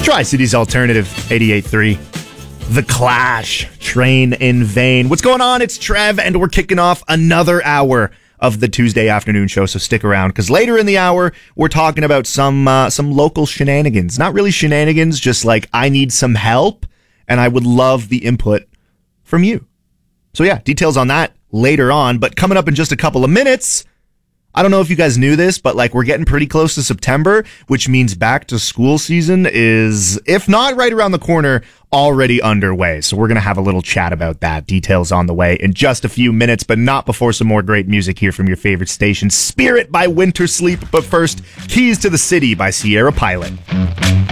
Tri-Cities Alternative 88.3. The Clash, Train in Vain. What's going on? It's Trev, and we're kicking off another hour of the Tuesday afternoon show, so stick around, because later in the hour, we're talking about some local shenanigans. Not really shenanigans, just like, I need some help, and I would love the input from you. So yeah, details on that later on, but coming up in just a couple of minutes, I don't know if you guys knew this, but like we're getting pretty close to September, which means back to school season is, if not right around the corner, already underway. So we're going to have a little chat about that. Details on the way in just a few minutes, but not before some more great music here from your favorite station, Spirit by Winter Sleep. But first, Keys to the City by Sierra Pilot.